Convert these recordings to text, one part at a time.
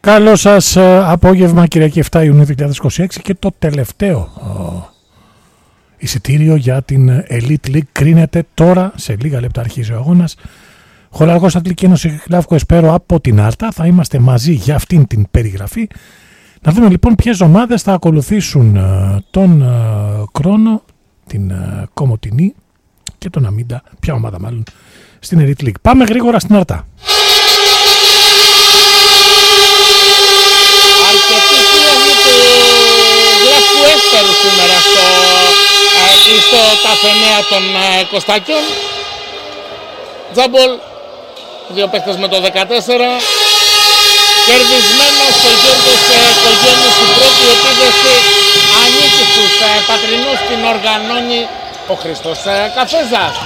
Καλό σας απόγευμα, Κυριακή 7 Ιουνίου 2026, και το τελευταίο εισιτήριο για την Elite League κρίνεται τώρα. Σε λίγα λεπτά αρχίζει ο αγώνας. Χολαργός Αθλητική Ένωση Γλαύκο Εσπέρο από την Άρτα. Θα είμαστε μαζί για αυτήν την περιγραφή. Να δούμε λοιπόν ποιες ομάδες θα ακολουθήσουν τον Κρόνο, την Κομοτηνή και τον Αμίντα. Ποια ομάδα μάλλον στην Elite League. Πάμε γρήγορα στην Άρτα. Αρκετοί φίλοι του Γλαύκου Έσπερου σήμερα στο ταφενέα των Κωστάκιων. Τζάμπολ, δύο παίκτες με το 14. Κερδισμένος ο Γιώργος Κογιώνης στην πρώτη επίδεση, ανήκει στους πατρινούς, την οργανώνει ο Χριστός Καφέζας.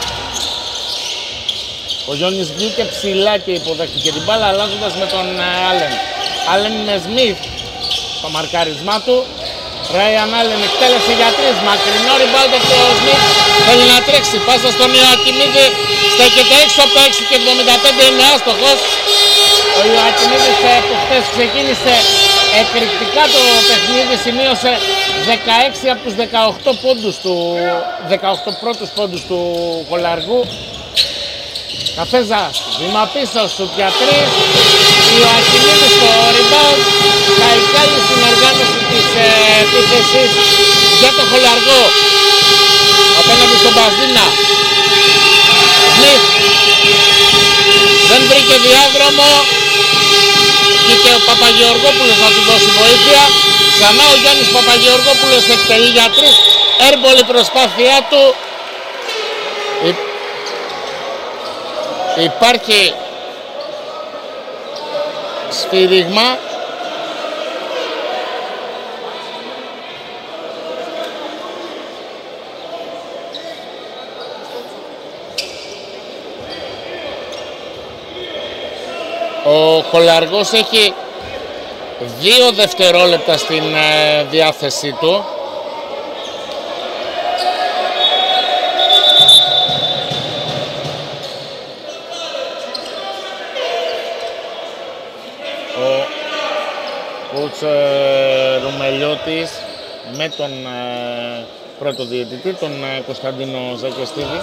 Ο Γιώνης βγήκε ψηλά και υποδέχτηκε την μπάλα, αλλάζοντας με τον Άλεν. Άλεν με Σμιθ στο μαρκάρισμά του. Ράιαν Άλεν εκτέλεσε για 3, μακρινό ριμπάουντ από το Σμιθ, θέλει να τρέξει, πάσα στον Ιωακιμίδη, στέκεται έξω από το 6 και 75, είναι άστοχος. Ο Ιωακιμίδης που χθες ξεκίνησε εκρηκτικά το παιχνίδι, σημείωσε 16 από τους 18 πόντους του, 18 πρώτους πόντους του Χολαργού. Καφέζας, βήμα πίσω σου πια 3, Ιωακιμίδης στο rebound, Καϊκάλης στην οργάνωση της επίθεσης για το Χολαργό. Απέναντι στον Μπαζίνα, Σμιθ, δεν βρήκε διάδρομο, βγήκε ο Παπαγεωργόπουλος να του δώσει βοήθεια. Ξανά ο Γιάννης Παπαγεωργόπουλος εκτελεί για 3, έρμπολη προσπάθειά του. Υπάρχει σφύριγμα. Ο Χολαργός έχει 2 δευτερόλεπτα στην διάθεσή του. Ρουμελιώτης με τον πρώτο διαιτητή, τον Κωνσταντίνο Ζακεστίδη.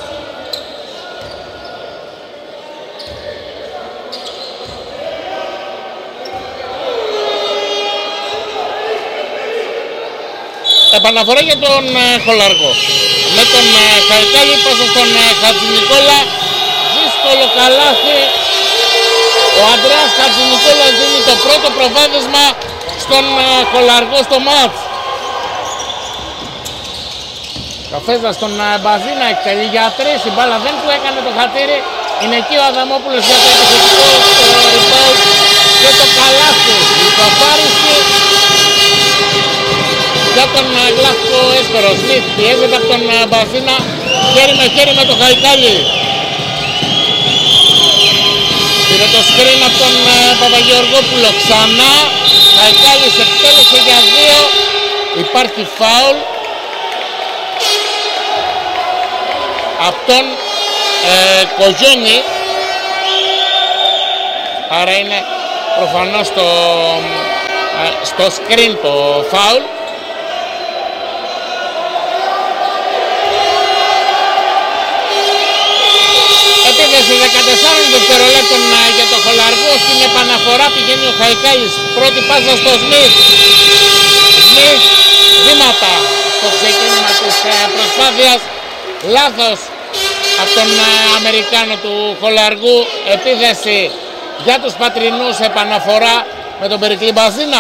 Επαναφορά για τον Χολαργό. Με τον Χαϊκάλη, πάσα στον Χατζηνικόλα, δύσκολο καλάθι. Ο Ανδρέας Χατζηνικόλας δίνει το πρώτο προβάδισμα στον Χολαργό στο μάτς. Καφέζα στον Μπαζίνα, εκτελεί για 3, η μπάλα δεν του έκανε το χατήρι. Είναι εκεί ο Αδαμόπουλος για το επιθετικό rebound και το καλάθι. Η προφάριση για τον Γλαύκο Έσπερο. Σμιθ πιέζεται από τον Μπαζίνα, χέρι με χέρι με τον Χαϊκάλη. Πήρε το σκριν από τον Παπαγεωργόπουλο, ξανά Χαϊκάλης εκτέλεσε για 2, υπάρχει φάουλ από τον Κογιώνη, άρα είναι προφανώς στο σκριν το φάουλ. Επίθεση 14 δευτερολέπτων για το Χολαργό. Στην επαναφορά πηγαίνει ο Χαϊκάλης. Πρώτη πάσα στο Σμιθ. Σμιθ, βήματα στο ξεκίνημα της προσπάθειας. Λάθος από τον Αμερικάνο του Χολαργού. Επίθεση για τους πατρινούς, επαναφορά με τον Περικλή Μπαζίνα.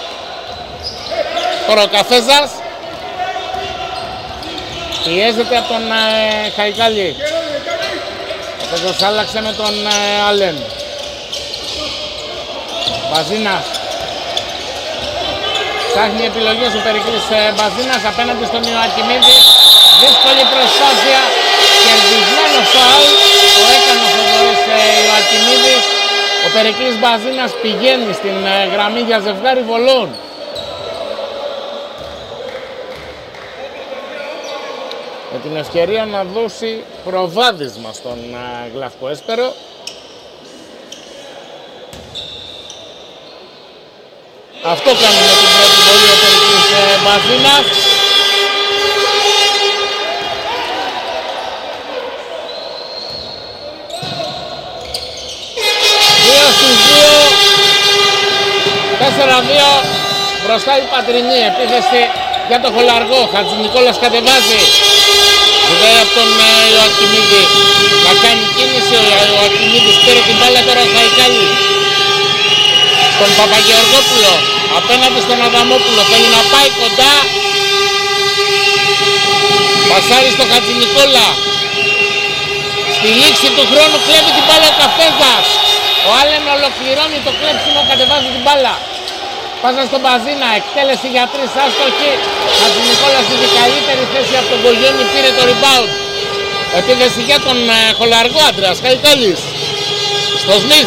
Τώρα ο Καφέζας πιέζεται από τον Χαϊκάλη. Ο Καφέζας άλλαξε με τον Άλεν. Μπαζίνας ψάχνει επιλογές ο Περικλής Μπαζίνας απέναντι στον Ιωακιμίδη. Δύσκολη προσπάθεια, κερδισμένο φάουλ, το έκανε ο Θοδωρής Ιωακιμίδης. Ο Περικλής Μπαζίνας πηγαίνει στην γραμμή για ζευγάρι βολών. Με την ευκαιρία να δώσει προβάδισμα στον Γλαύκο Έσπερο. Αυτό κάνουμε την πρώτη βολή ο Περικλής Μπαζίνας. Δύο στους 2. 4-2. Μπροστά η Πατρινή. Επίθεση για το Χολαργό. Χατζηνικόλας κατεβάζει. Ζητάει από τον Ιωακιμίδη να κάνει κίνηση. Ο Ιωακιμίδης πήρε την μπάλα, τώρα ο Χαϊκάλης στον Παπαγεωργόπουλο απέναντι στον Αδαμόπουλο. Θέλει να πάει κοντά. Πασάρει στο Χατζηνικόλα. Στη λήξη του χρόνου κλέβει την μπάλα ο Καφέζας. Ο Άλεν ολοκληρώνει το κλέψιμο, κατεβάζει την μπάλα. Πάσα στον Μπαζίνα, εκτέλεση για 3 άστοχη. Χατζηνικόλας στην καλύτερη θέση από τον Κογιόνι, πήρε το rebound. Επίθεση για τον Χολαργό, Άντρεας Χαϊκάλης. Στο Σμιθ.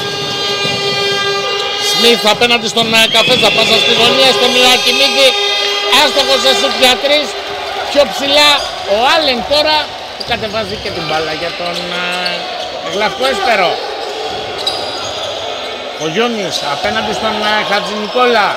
Σμιθ απέναντι στον Καφέζα. Πάσα στη γωνία στον Ιωακιμίδη. Άστοχος σε σουτ για 3. Πιο ψηλά ο Άλεν τώρα που κατεβάζει και την μπάλα για τον Γλαυκό Έσπερο. Ο Γιώνης απέναντι στον Χατζηνικόλα.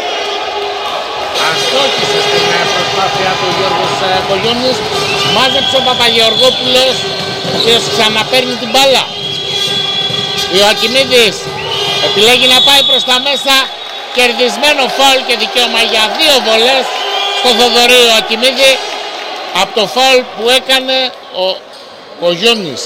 Αστόχησε στην προσπάθεια του Γιώργος Κογιώνης. Μάζεψε ο Παπαγεωργόπουλος, ο οποίος ξαναπαίρνει την μπάλα. Ιωακιμίδης επιλέγει να πάει προς τα μέσα. Κερδισμένο φάουλ και δικαίωμα για 2 βολές στο Θοδωρή Ιωακιμίδη από το φάουλ που έκανε ο Κογιώνης.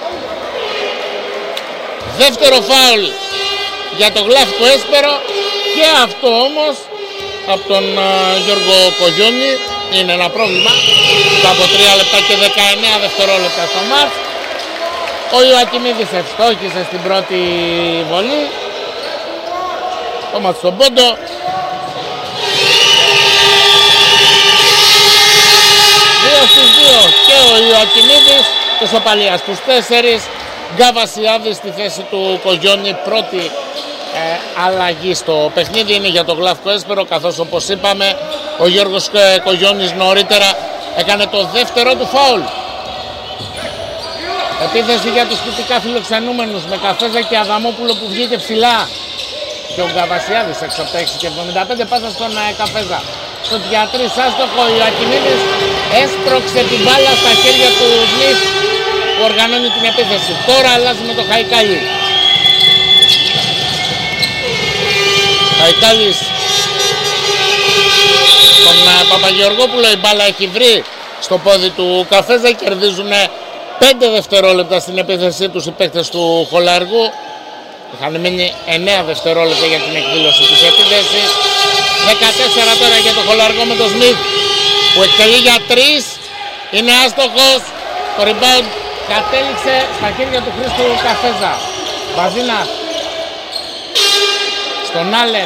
Δεύτερο φάουλ για τον Γλαύκο Έσπερο και αυτό όμως από τον Γιώργο Κογιώνη. Είναι ένα πρόβλημα. Από 3 λεπτά και 19 δευτερόλεπτα στο μάτς. Ο Ιωακιμίδης ευστόχησε στην πρώτη βολή. Το μάτς στον πόντο. Δύο στους 2 και ο Ιωακιμίδης και ισοπαλία στους 4. Γκαβασιάδης στη θέση του Κογιώνη. Πρώτη αλλαγή στο παιχνίδι είναι για τον Γλαύκο Έσπερο, καθώς όπως είπαμε ο Γιώργος Κογιώνης νωρίτερα έκανε το δεύτερο του φάουλ. Επίθεση για τους κριτικά φιλοξενούμενους με Καφέζα και Αδαμόπουλο που βγήκε ψηλά και ο Γκαβασιάδης έξω από τα 6,75. Πάσα στον Καφέζα. Στο για 3 άστοχο. Ο Ιωακιμίδης έσπρωξε την μπάλα στα χέρια του Σμιθ που οργανώνει την επίθεση. Τώρα αλλάζει με το Χαϊκάλη. Χαϊκάλης στον Παπαγεωργόπουλο. Η μπάλα έχει βρει στο πόδι του Καφέζα. Κερδίζουν 5 δευτερόλεπτα στην επίθεσή τους οι παίκτες του Χολαργού. Είχαν μείνει 9 δευτερόλεπτα για την εκδήλωση της επίθεσης. 14 τώρα για το Χολαργό με τον Σμιθ που εκτελεί για 3. Είναι άστοχος. Το rebound κατέληξε στα χέρια του Χρήστου Καφέζα. Μπαζίνας στον Άλεν.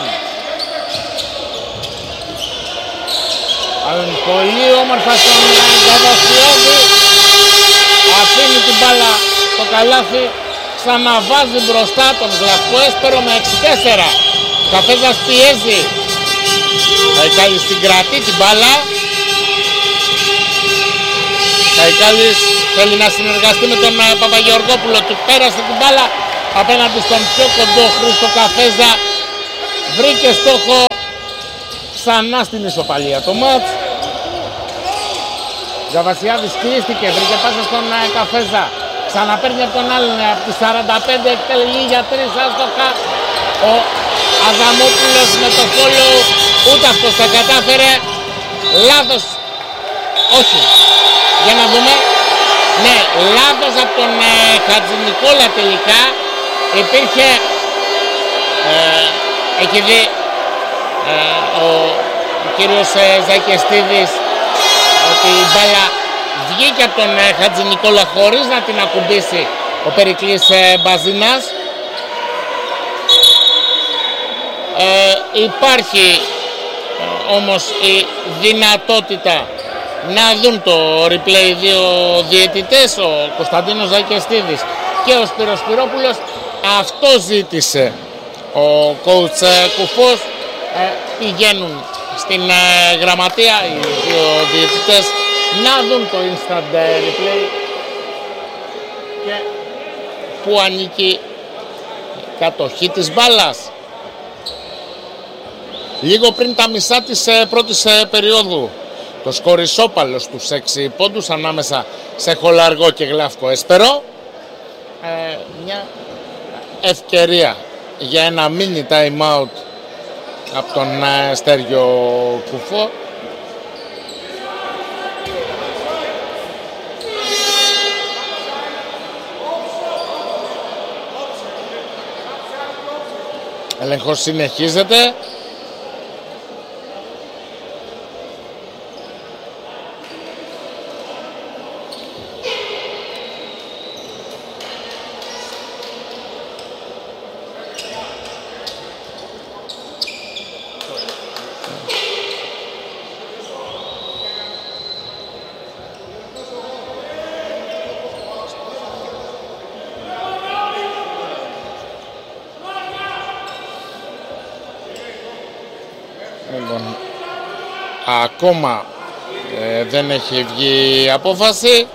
Άλεν πολύ όμορφα στον Γκαβασιάδη. Αφήνει την μπάλα στο καλάθι. Ξαναβάζει μπροστά τον Γλαυκό Έσπερο με 6-4. Καφέζας πιέζει. Χαϊκάλης την κρατεί την μπάλα. Χαϊκάλης θέλει να συνεργαστεί με τον Παπαγεωργόπουλο. Του πέρασε την μπάλα απέναντι στον πιο κοντό Χρήστο Καφέζα. Βρήκε στόχο. Ξανά στην ισοπαλία το μάτς. Γκαβασιάδης κλείστηκε. Βρήκε πάσα στον Καφέζα. Ξαναπαίρνει από τον άλλον από τις 45. Εκτελεί για 3 άστοχα. Ο Αδαμόπουλος με το follow. Ούτε αυτός τα κατάφερε. Λάθος. Όχι. Για να δούμε. Ναι, λάθος από τον Χατζηνικόλα τελικά. Υπήρχε έχει δει ο κύριος Ζακεστίδης ότι η μπάλα βγήκε από τον Χατζηνικόλα χωρίς να την ακουμπήσει ο Περικλής Μπαζίνας. Υπάρχει όμως η δυνατότητα να δουν το replay 2 διαιτητές, ο Κωνσταντίνος Ζακεστίδης και ο Σπύρος Σπυρόπουλος. Αυτό ζήτησε ο coach Κουφός. Πηγαίνουν στην γραμματεία οι 2 διαιτητές να δουν το instant replay και που ανήκει η κατοχή της μπάλας. λίγο πριν τα μισά της πρώτης περίοδου. Το σκορ ισόπαλο στους 6 πόντους ανάμεσα σε Χολαργό και Γλαύκο Έσπερο. Μια ευκαιρία για ένα mini time out από τον Στέργιο Κουφό. Έλεγχος συνεχίζεται. Ακόμα δεν έχει βγει απόφαση.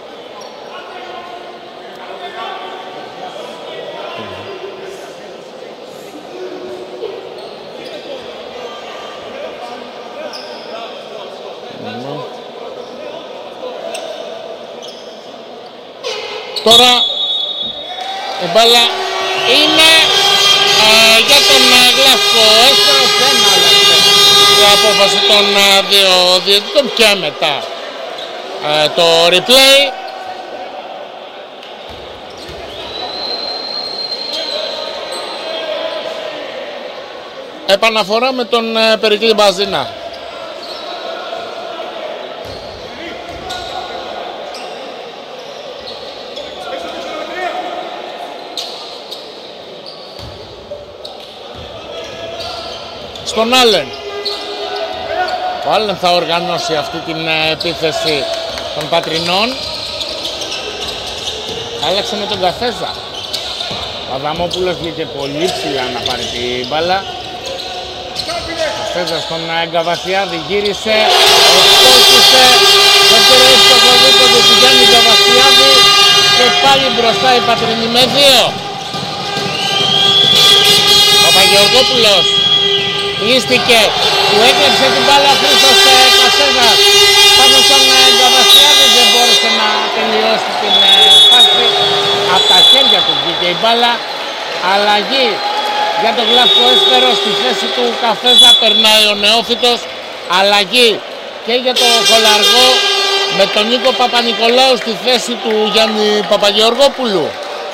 Τώρα η μπάλα είναι για τον Γλαύκο Έσπερο. Δεν άλλαξε η απόφαση των δύο διαιτητών και μετά το replay. Επαναφορά με τον Περικλή Μπαζίνα. Στον Άλεν. Ο Άλεν θα οργανώσει αυτή την επίθεση των Πατρινών. Άλλαξε με τον Καφέζα. Ο Αδαμόπουλος βγήκε πολύ ψηλά να πάρει την μπάλα. Καφέζα στον Γκαβασιάδη γύρισε, ορθώθησε. Δεύτερο εύστοχο δίποτο του Γιάννη Γκαβασιάδη και πάλι μπροστά η Πατρινή με 2. Ο Παπαγεωργόπουλος λύστηκε, του έκλεψε την μπάλα ο Χρήστος Καφέζας πάνω στον Γκαβασιάδη, δεν μπόρεσε να τελειώσει την φάση. Από τα χέρια του βγήκε η μπάλα. Αλλαγή για τον Γλαύκο Έσπερο, στη θέση του Καφέζα περνάει ο Νεόφυτος. Αλλαγή και για τον Χολαργό με τον Νίκο Παπανικολάου στη θέση του Γιάννη Παπαγεωργόπουλου.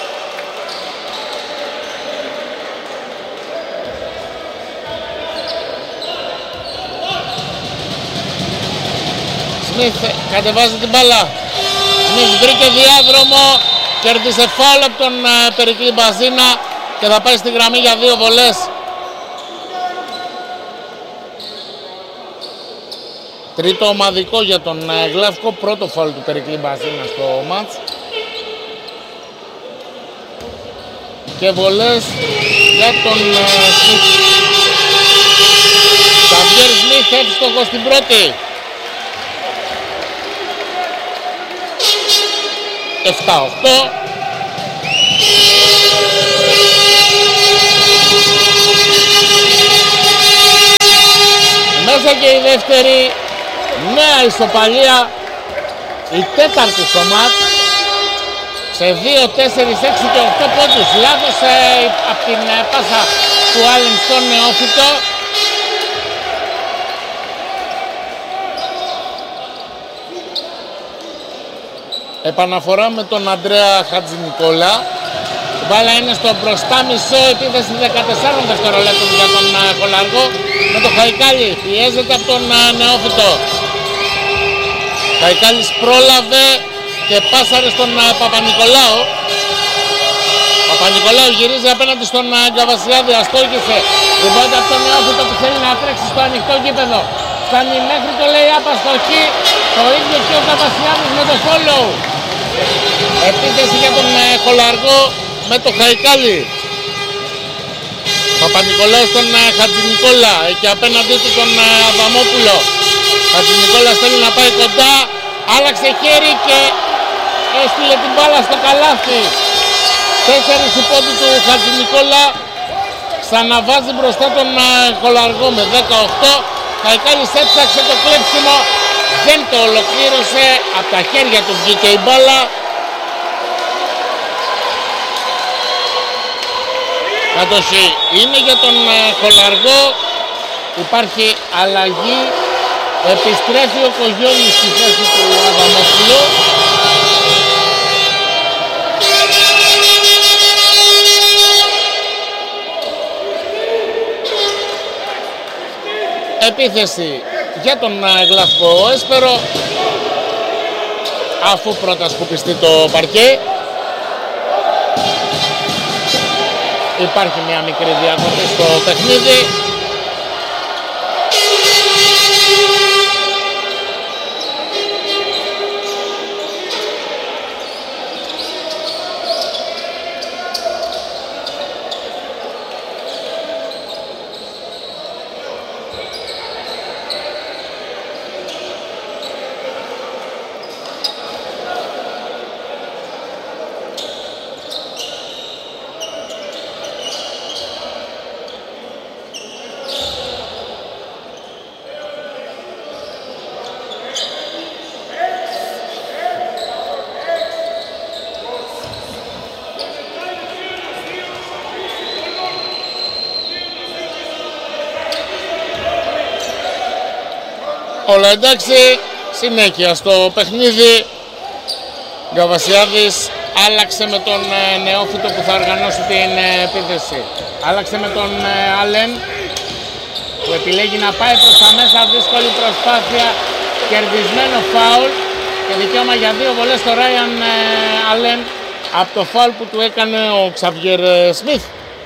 Σμιθ κατεβάζει την μπάλα. Σμιθ βρήκε διάδρομο, κέρδισε φάουλ από τον Περικλή Μπαζίνα και θα πάει στη γραμμή για 2 βολές. Τρίτο ομαδικό για τον Γλαύκο, πρώτο φάουλ του Περικλή Μπαζίνα στο μάτς. Και βολές για τον Σμιθ. Xavier Σμιθ εύστοχος στην πρώτη. 7-8. Μέσα και η δεύτερη, νέα ισοπαλία, η τέταρτη στο μάτς, σε 2, 4, 6 και 8 πόντους. Λάθος από την πάσα του Άλεν στον Νεόφυτο. Επαναφορά με τον Αντρέα Χατζηνικόλα. Η μπάλα είναι στο μπροστά μισό, επίθεση 14 δευτερολέπτων για τον Χολαργό. Με τον Χαϊκάλη, πιέζεται από τον Νεόφυτο. Χαϊκάλης πρόλαβε και πάσαρε στον Παπανικολάου. Παπανικολάου γυρίζει απέναντι στον Γκαβασιάδη, αστόχησε. Ριμπάουντα από τον Νεόφυτο που θέλει να τρέξει στο ανοιχτό γήπεδο. Φτάνει μέχρι το λέει άπαστοχή. Το ίδιο και ο Γκαβασιάδης με το follow. Επίθεση για τον Χολαργό με το Χαϊκάλη. Παπανικολάου στον Χατζηνικόλα, εκεί απέναντί του τον Αδαμόπουλο. Χατζηνικόλας θέλει να πάει κοντά, άλλαξε χέρι και έστειλε την μπάλα στο καλάθι. 4 οι πόντοι του Χατζηνικόλα, ξαναβάζει μπροστά τον Κολαργό με 18. Χαϊκάλης έψαξε το κλέψιμο, δεν το ολοκλήρωσε, από τα χέρια του βγήκε η μπάλα. Κατοχή είναι για τον Κολαργό, υπάρχει αλλαγή, επιστρέφει ο Κογιώνης στη θέση του Αδαμόπουλου. Επίθεση για τον Γλαυκό Έσπερο, αφού πρώτα σκουπιστεί το παρκέ. Υπάρχει μια μικρή διακοπή στο παιχνίδι. Όλα εντάξει, συνέχεια στο παιχνίδι. Γκαβασιάδης άλλαξε με τον νεόφυτο που θα οργανώσει την επίθεση. Άλλαξε με τον Άλεν που επιλέγει να πάει προς τα μέσα, δύσκολη προσπάθεια, κερδισμένο φάουλ και δικαίωμα για 2 βολές στο Ράιαν Άλεν από το φάουλ που του έκανε ο Ξαβιέρ Σμιθ.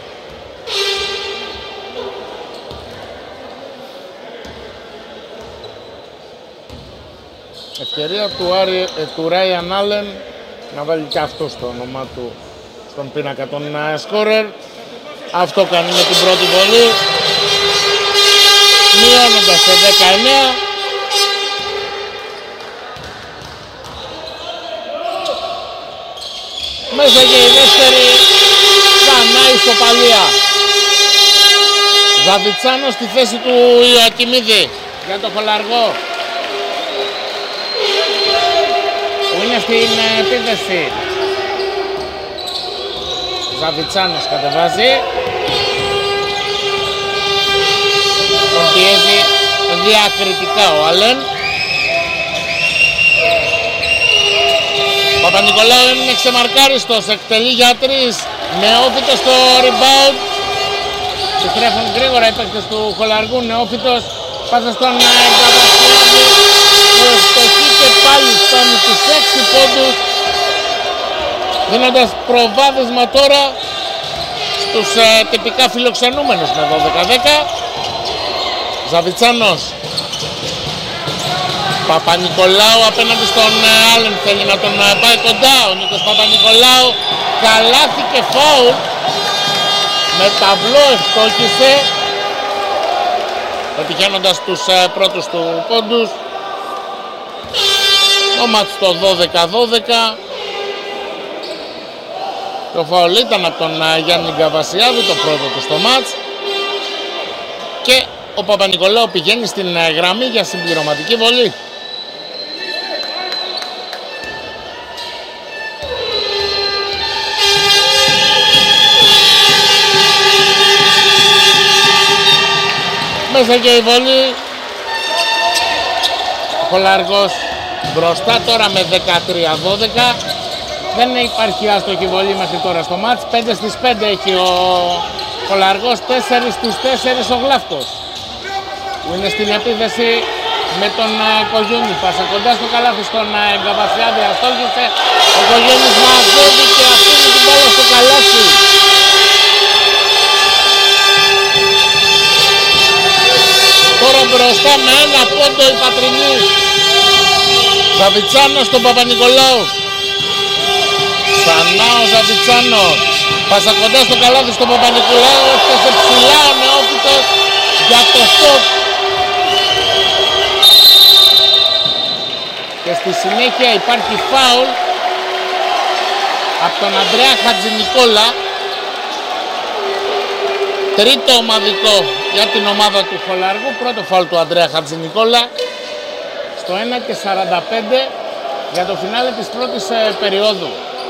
Ευκαιρία του Ράιαν Άλεν να βάλει και αυτό στο όνομά του στον πίνακα των σκόρερ. Αυτό κάνει με την πρώτη βολή, μειώνοντας σε 19. Μέσα και η δεύτερη, ξανά ισοπαλία. Ζαβιτσάνο στη θέση του Ιωακιμίδη για το Κολαργό, που είναι στην επίθεση. Ζαβιτσάνος κατεβάζει, τον πιέζει διακριτικά ο Άλεν. Παπα-Νικολάου είναι ξεμαρκάριστος, εκτελεί για 3, νεόφυτος στο rebound. Επιστρέφουν γρήγορα οι παίκτες του Κολαργού, νεόφυτος, πάσα στον Γκαβασιάδη που ευστοχεί και πάλι φτάνει στους 6 πόντους, δίνοντας προβάδισμα τώρα στους τυπικά φιλοξενούμενους με 12-10. Ζαβιτσάνος, Παπα-Νικολάου απέναντι στον Άλεν, θέλει να τον πάει κοντά. Ο Νίκος Παπα-Νικολάου, καλάθι και φάουλ, με ταμπλό ευστόχησε, πετυχαίνοντας τους πρώτους του πόντους. Το μάτς το 12-12. Το φάουλ ήταν από τον Γιάννη Γκαβασιάδη, το πρώτο του στο μάτς. Και ο Παπα-Νικολάου πηγαίνει στην γραμμή για συμπληρωματική βολή. Μέσα και η βολή. Ο Κολαργός μπροστά τώρα με 13-12. Δεν υπάρχει άστοχη βολή μέχρι τώρα στο μάτς. 5 στις 5 έχει ο Κολαργός, 4 στις 4 ο Γλαύκος, που είναι στην επίθεση με τον Κογιούνι. Πάσα κοντά στο καλάθι στον Γκαβασιάδη, αστόχησε. Ο Κογιούνις μαζεύει και αφήνει την μπάλα στο καλάθι. Τώρα μπροστά με 1 πόντο η Πατρινή. Ζαβιτσάνος στον Παπα-Νικολάου. Ξανά ο Ζαβιτσάνος. Πάσα κοντά στο καλάθι στον Παπα-Νικολάου. Έφτασε ψηλά ο νεόφυτος για το στόπ. Και στη συνέχεια υπάρχει φάουλ από τον Ανδρέα Χατζηνικόλα. Τρίτο ομαδικό για την ομάδα του Χολαργού. Πρώτο φάουλ του Ανδρέα Χατζηνικόλα. Στο 1:45 για το φινάλε της πρώτης περίοδου.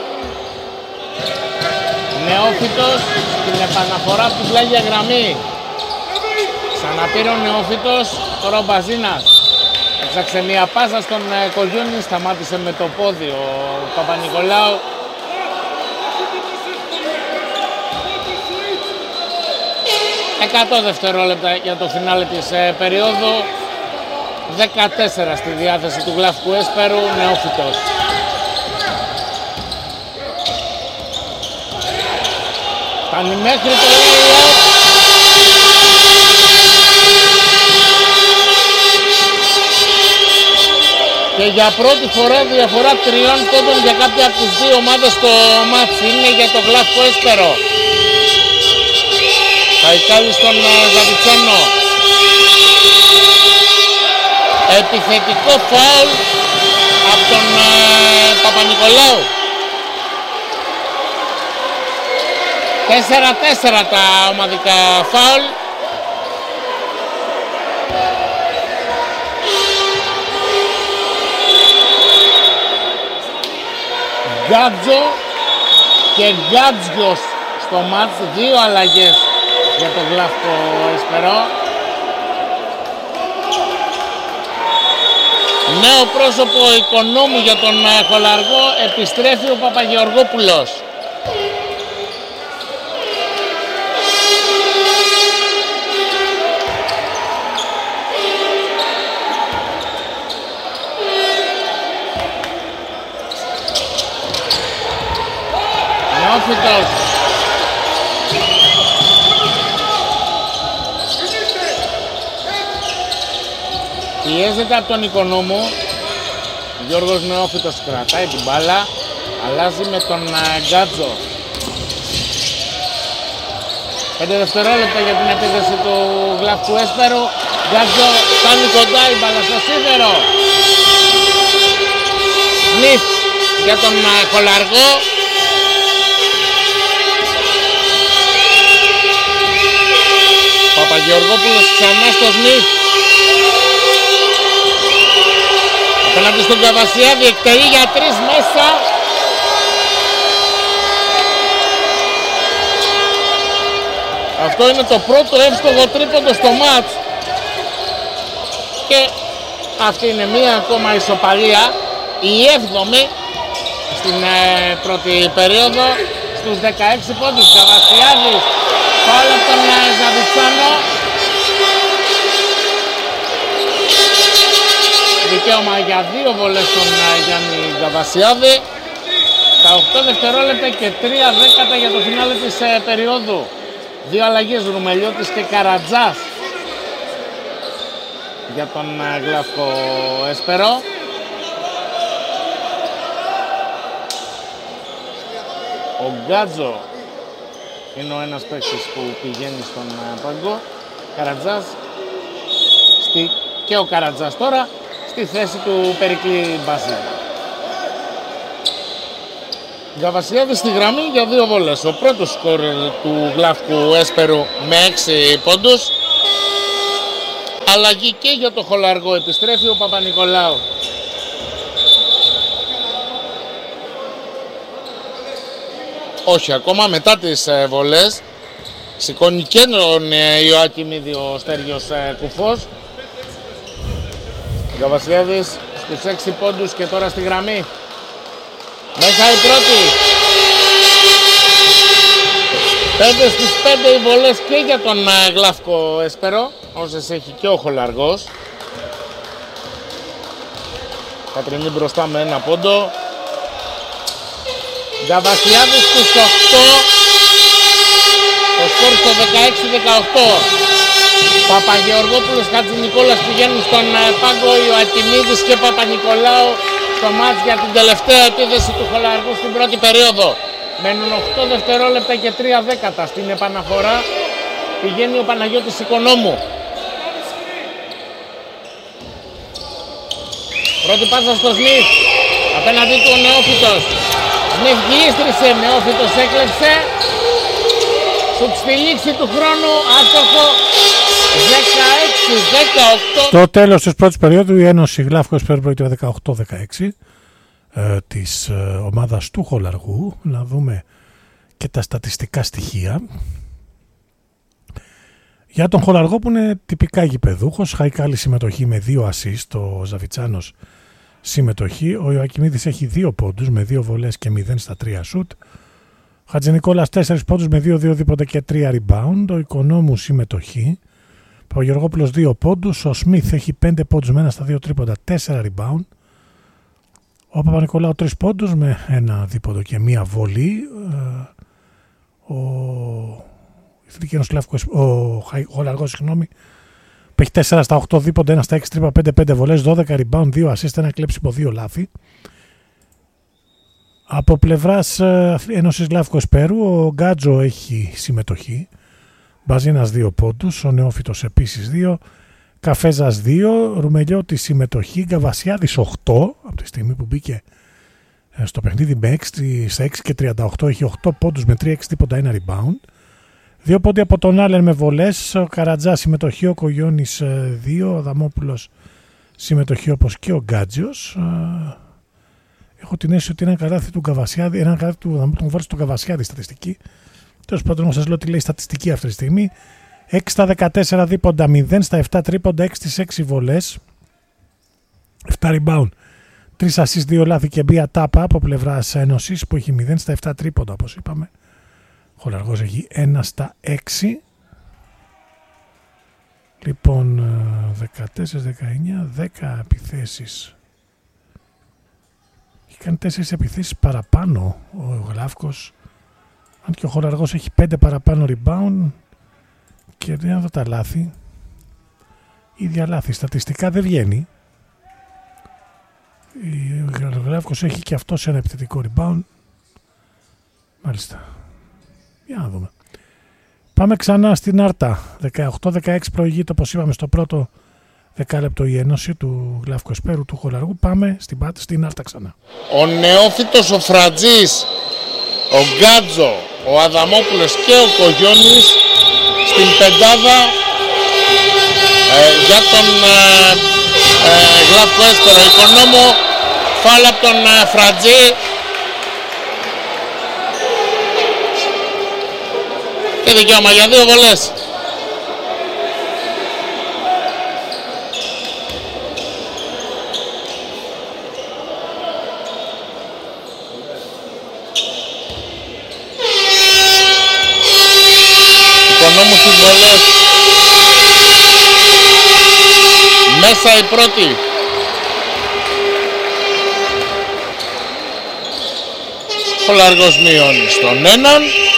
Νεόφυτος στην επαναφορά από την πλάγια γραμμή. Ξαναπήρε ο Νεόφυτος, τώρα ο Μπαζίνας. Έψαξε μια πάσα στον Κογιούνι, σταμάτησε με το πόδι ο Παπα-Νικολάου. Εκατό δευτερόλεπτα για το φινάλε της περίοδου. 14 στη διάθεση του Γλαύκου Έσπερου, Νεόφυτος. Φτάνει μέχρι το layup. Και για πρώτη φορά διαφορά 3 πόντων για κάποια από τις δύο ομάδες στο μάτς είναι για το Γλαύκο Έσπερο. Καϊκάλη στον Ζαβιτσάνο. Επιθετικό φάουλ από τον Παπα-Νικολάου. 4-4 τα ομαδικά φάουλ. Γκάτζο και Γκάτζιος στο μάτς, δύο αλλαγές για το Γλαύκο Έσπερο. Νέο πρόσωπο Οικονόμου για τον Χολαργό, επιστρέφει ο Παπαγεωργόπουλος. Νεόφυτος. Πιέζεται από τον Οικονόμου. Γιώργος Νεόφυτος κρατάει την μπάλα. Αλλάζει με τον Γκάτζο. 5 δευτερόλεπτα για την επίθεση του Γλαύκου Έσπερου. Γκάτζο φτάνει κοντά, η μπάλα στο σίδερο. Σμιθ για τον Χολαργό. Παπαγεωργόπουλος ξανά στο Σμιθ. Απέναντι στον Καβασιάδη, εκτελεί για 3 μέσα. Αυτό είναι το πρώτο εύστοχο τρίποντο στο μάτς. Και αυτή είναι μία ακόμα ισοπαλία, η 7η στην πρώτη περίοδο, στους 16 πόντους. Καβασιάδης, φάουλ από τον Ζαβιτσάνο. Δικαίωμα για 2 βολές στον Γιάννη Καβασιάδη. Τα 8 δευτερόλεπτα και 3 δέκατα για το φινάλε της περίοδου. Δύο αλλαγές, Ρουμελιώτης και Καρατζάς για τον Γλαύκο Έσπερο. Ο Γκάτζο είναι ο ένας παίκτης που πηγαίνει στον πάγκο. Καρατζάς και ο Καρατζάς τώρα στη θέση του Περικλή Μπαζή. Γκαβασιάδης στη γραμμή για 2 βόλες. Ο πρώτος σκόρερ του Γλαύκου Έσπερου με 6 πόντους. Αλλαγή και για το Χολαργό. Επιστρέφει ο Παπα-Νικολάου. Όχι, ακόμα μετά τις βολές. Σηκώνει και τον Ιωακιμίδη ο Στέργιος Κουφός. Γκαβασιάδης στους 6 πόντους και τώρα στη γραμμή. Μέσα η πρώτη. 5 στις 5 οι βολές και για τον Γλαύκο Έσπερο, όσες έχει και ο Χολαργός. Κατρινή μπροστά με 1 πόντο. Γκαβασιάδης στους 8. Το σκορ στο 16-18. Παπαγεωργόπουλος, Χατζηνικόλας πηγαίνουν στον πάγκο, Ιωακιμίδης και Παπα-Νικολάου στο μάτς για την τελευταία επίθεση του Χολαργού στην πρώτη περίοδο. Μένουν 8 δευτερόλεπτα και 3 δέκατα. Στην επαναφορά πηγαίνει ο Παναγιώτης Οικονόμου. Πρώτη πάσα στο Σμιθ. Απέναντί του ο Νεόφυτος. Σμιθ γύστρισε, Νεόφυτος έκλεψε. Σουτ στη λήξη του χρόνου, άστοχο. 16-18. Στο τέλος της πρώτης περίοδου η Ένωση Γλάφκο Εσπέρου προηγείται 18-16 της ομάδας του Χολαργού. Να δούμε και τα στατιστικά στοιχεία. Για τον Χολαργό που είναι τυπικά γηπεδούχος, Χαϊκάλη συμμετοχή με 2 ασίστ, ο Ζαβιτσάνος συμμετοχή, ο Ιωακιμίδης έχει 2 πόντους με 2 βολές και 0 στα 3 σουτ, Χατζηνικόλας 4 πόντους με 2 δίποτα και 3 rebound, ο Οικονόμου συμμετοχή, ο Γεωργόπουλος 2 πόντους, ο Σμιθ έχει 5 πόντους με 1 στα 2 τρίποντα, 4 rebound, ο Παπα-Νικολάου 3 πόντους με 1 δίποντο και 1 βολή, ο Χολαργός, συγγνώμη, που έχει 4 στα 8 δίποντα, 1 στα 6 τρίπα, 5 βολές, 12 rebound, 2 assist, 1 κλέψιμο, 2 λάθη. Από πλευράς Ένωσης Γλάφκο Εσπέρου, ο Γκάτζο έχει συμμετοχή, Μπαζίνας 2 πόντους, ο Νεόφυτος επίσης 2, Καφέζας 2, Ρουμελιώτης συμμετοχή, Γκαβασιάδης 8, από τη στιγμή που μπήκε στο παιχνίδι με 6 και 38, έχει 8 πόντους με 3-6 τίποτα, 1 rebound. 2 πόντι από τον Άλεν με βολές, ο Καρατζάς συμμετοχή, ο Κογιώνης 2, ο Δαμόπουλος συμμετοχή όπως και ο Γκάτζιος. Έχω την αίσθηση ότι ένα καλάθι του Γκαβασιάδη, ένα καλάθι του Δαμόπουλου τον βάλει στον Γκαβασιάδη στατιστική. Τέλος πάντων, σας λέω τι λέει η στατιστική αυτή τη στιγμή. 6 στα 14 δίποντα, 0 στα 7 τρίποντα, 6 στις 6 βολές, 7 rebound, 3 assist, 2 λάθη και 1 τάπα από πλευράς Ένωσης που έχει 0 στα 7 τρίποντα όπως είπαμε. Ο Χολαργός έχει 1 στα 6. Λοιπόν, 14, 19, 10 επιθέσεις. Έχει κάνει 4 επιθέσεις παραπάνω ο Γλάφκος. Αν και ο Χολαργός έχει 5 παραπάνω rebound. Και δεν δω τα λάθη. Ίδια λάθη. Στατιστικά δεν βγαίνει. Ο Γλάφκος έχει και αυτός ένα επιθετικό rebound. Μάλιστα. Για να δούμε. Πάμε ξανά στην Άρτα. 18-16 προηγείται όπως είπαμε στο πρώτο δεκάλεπτο η Ένωση του Γλάφκο Εσπέρου του Χολαργού. Πάμε στην Άρτα ξανά. Ο Νεόφυτος, ο Φρατζής, ο Γκάτζο, ο Αδαμόπουλος και ο Κογιώνης στην πεντάδα για τον Γλάφκο Εσπέρο. Οικονόμου, φάουλ από τον Φρατζή. Και δικαίωμα για 2 βολές. Οικονόμου στις βολές. Μέσα η πρώτη. Χολαργός μειώνει στον έναν.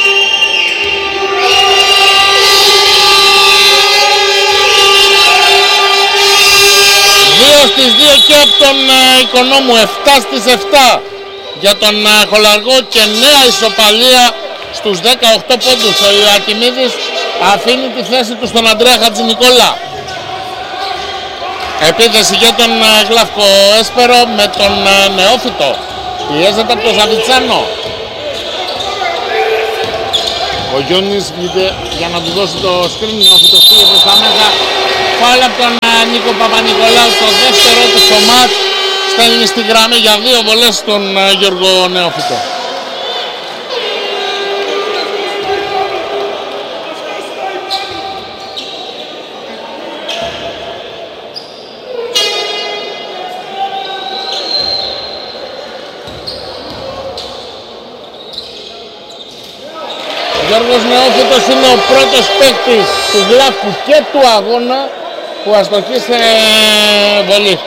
2 στις 2 και από τον Οικονόμου, 7 στις 7 για τον Χολαργό και νέα ισοπαλία στους 18 πόντους. Ο Ιωακιμίδης αφήνει τη θέση του στον Ανδρέα Χατζηνικόλα. Επίθεση για τον Γλάφκο Έσπερο με τον Νεόφυτο. Πιέζεται από τον Ζαβιτσάνο. Ο Γιώνης βγήκε για να του δώσει το screen. Νεόφυτος πήγε προς τα μέσα. Φάουλ από τον Νίκο Παπα-Νικολάου στο δεύτερο του στο μάτς. Στέλνει στη γραμμή για 2 βολές στον Γιώργο Νεόφυτο. Ο Γιώργος Νεόφυτος είναι ο πρώτος παίκτης του Γλάφκου και του αγώνα που αστοχεί σε βολή.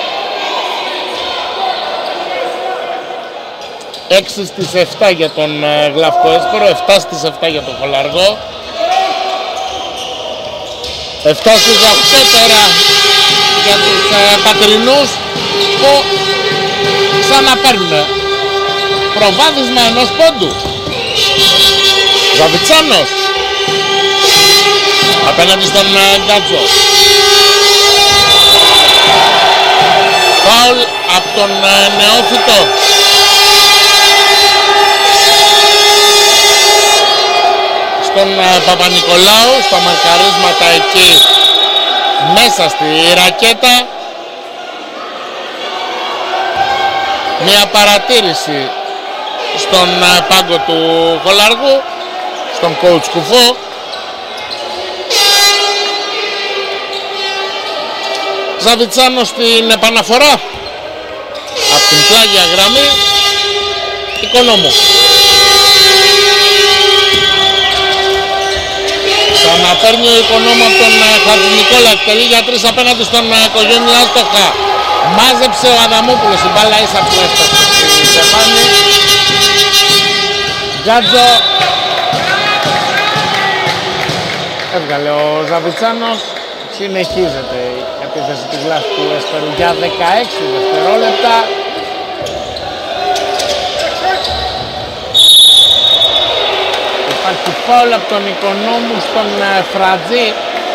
6 στις 7 για τον Γλάφκο Έσπερο, 7 στις 7 για τον Χολαργό. 7 στις 8 τώρα για τους πατρινούς που ξαναπαίρνουν προβάδισμα ενός πόντου. Ζαβιτσάνος απέναντι στον Γκάτζο. Φάουλ από τον Νεόφυτο. τον Παπα-Νικολάου στα μαρκαρίσματα εκεί μέσα στη ρακέτα. Μια παρατήρηση στον πάγκο του Χολαργού, στον coach Κουφό. Ζαβιτσάνος στην επαναφορά από την πλάγια γραμμή. Οικονόμου. Ξαναπαίρνει ο Οικονόμου από τον Χατζηνικόλα. Εκτελεί για 3 απέναντι στον Κογιόνι άστοχα. Μάζεψε ο Αδαμόπουλος. Η μπάλα ίσα που έφτασε στη Στεφάνη. Γκάτζο. Έβγαλε ο Ζαβιτσάνος. Συνεχίζεται η επίθεση του Γλαύκου Έσπερου για 16 δευτερόλεπτα. Υπάρχει φάουλ από τον Οικονόμου στον Φρατζή.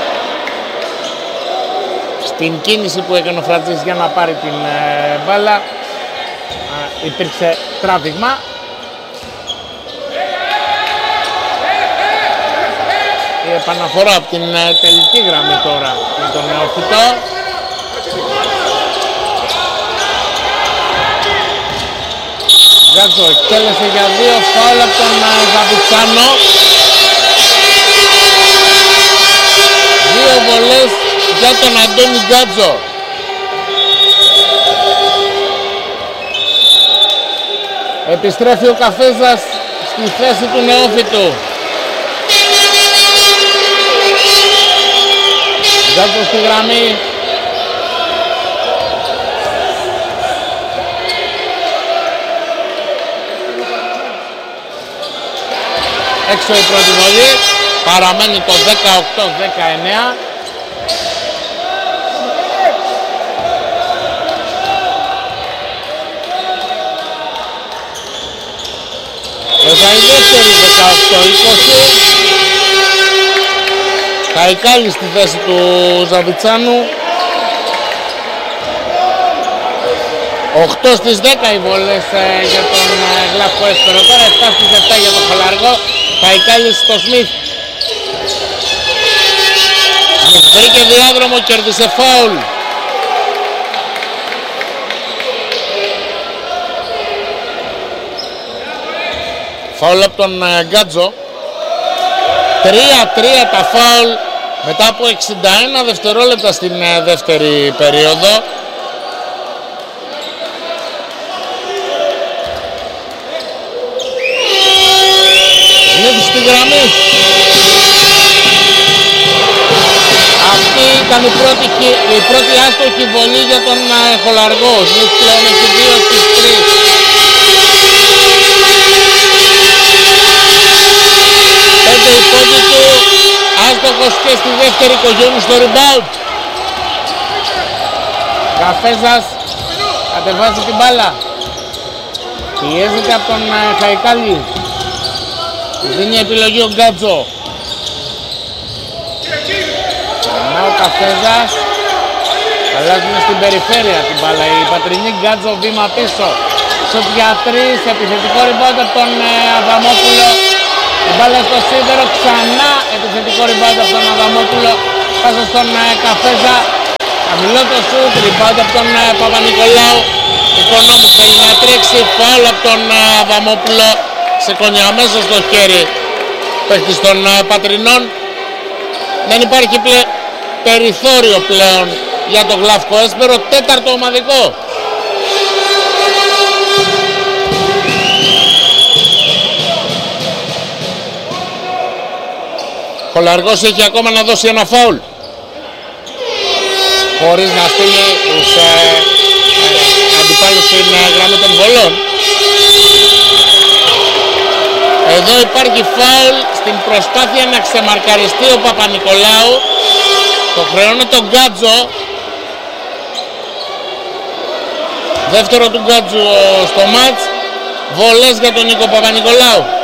Στην κίνηση που έκανε ο Φρατζής για να πάρει την μπάλα υπήρξε τράβηγμα. Η επαναφορά από την τελική γραμμή τώρα με τον νεοφυτό. Γκάτζο εκτέλεσε για 2 φάουλ από τον Ζαβιτσάνο. 2 βολές για τον Αντώνη Γκάτζο. Επιστρέφει ο Καφέζας στη θέση του νεόφυτου. Γκάτζο στη γραμμή. Έξω η πρώτη βολή. Παραμένει το 18-19. Εδώ η δεύτερη 18-20. Καϊκάλη στη θέση του Ζαβιτσάνου. 8 στις 10 οι βολές για τον Γλαύκο Έσπερο. Τώρα 7 στις 7 για τον Χολαργό. Καϊκάλης στο Σμιθ. Βρήκε διάδρομο, κέρδισε φάουλ. Φάουλ από τον Γκάτζο. 3-3 τα φάουλ μετά από 61 δευτερόλεπτα στην δεύτερη περίοδο. Σμιθ στη γραμμή. Αυτή ήταν η πρώτη άστοχη βολή για τον Χολαργό. Σμιθ πλέον έχει 2 στις 3. Πέντε η πόντη του, άστοχος και στη δεύτερη. Κογιόνι στο rebound. Καφέζας κατεβάζει την μπάλα. Πιέζεται από τον Χαϊκάλη. Δίνει επιλογή ο Γκάτζο. Περνά ο Καφέζας. Αλλάζουν στην περιφέρεια την μπάλα. Η πατρινή. Γκάτζο βήμα πίσω. Σουτ για 3. Επιθετικό rebound από τον Αδαμόπουλο. Η μπάλα στο σίδερο. Ξανά επιθετικό rebound από τον Αδαμόπουλο. Πάσα στον Καφέζα. Χαμηλό το σουτ. Rebound από τον Παπα-Νικολάου. Οικονόμου θέλει να τρέξει. Φάουλ από τον Αδαμόπουλο. Σηκώνει αμέσως στο χέρι παίκτης των Πατρινών. Δεν υπάρχει περιθώριο πλέον για το Γλαύκο Έσπερο. Τέταρτο ομαδικό. Χολαργός έχει ακόμα να δώσει ένα φάουλ χωρίς να στείλει τους αντιπάλους στην γραμμή των βολών. Εδώ υπάρχει φάουλ στην προσπάθεια να ξεμαρκαριστεί ο Παπα-Νικολάου. Το χρεώνει τον Γκάτζο. Δεύτερο του Γκάτζου στο μάτς. Βολές για τον Νίκο Παπα-Νικολάου.